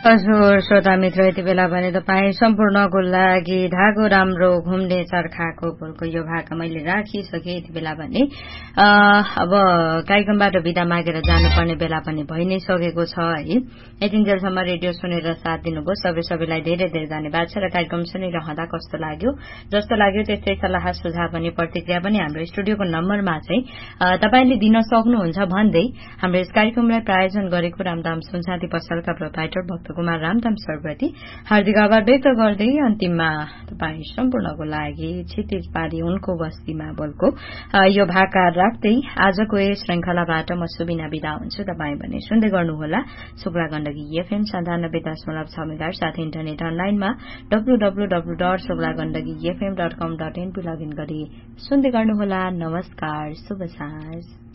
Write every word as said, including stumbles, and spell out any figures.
हजुर श्रोता मित्र, यति बेला भने तपाईँ सम्पूर्णको लागि धागो राम्रो घुम्ने चर्खाको बोलको यो भाग मैले राखिसके। यति बेला भने अब कार्यक्रमबाट विदा मागेर जानुपर्ने बेला पनि भइ नै सकेको छ है। यतिन्जेलसम्म रेडियो सुनेर साथ दिनुभयो सबै सबैलाई धेरै धेरै धन्यवाद छ। र कार्यक्रम सुनिरहँदा कस्तो लाग्यो जस्तो लाग्यो त्यस्तै सल्लाह सुझाव पनि प्रतिक्रिया पनि हाम्रो स्टुडियोको नम्बरमा चाहिँ तपाईले दिन सक्नुहुन्छ भन्दै हाम्रो यस कार्यक्रमलाई प्रायोजन गरेको रामधाम सुनसाथी पसलका प्रोपाइटर भक्त कुमार रामधाम सरप्रति हार्दिक आभार व्यक्त गर्दै अन्तिममा तपाईँ सम्पूर्णको लागि क्षितिज पारी उनको बस्तीमा बोलको यो भाका राख्दै आजको यस श्रृंखलाबाट म सुबिना बिदा हुन्छु। तपाईँ भने सुन्दै गर्नुहोला शुक्ला गण्डकी एफएम सन्तानब्बे दशमलव छ मेगाहर्ज साथै इन्टरनेट अनलाइनमा W W W dot Shukla Gandaki FM dot कम डट एनपी लगइन गरी सुन्दै गर्नुहोला। नमस्कार, शुभ साँझ।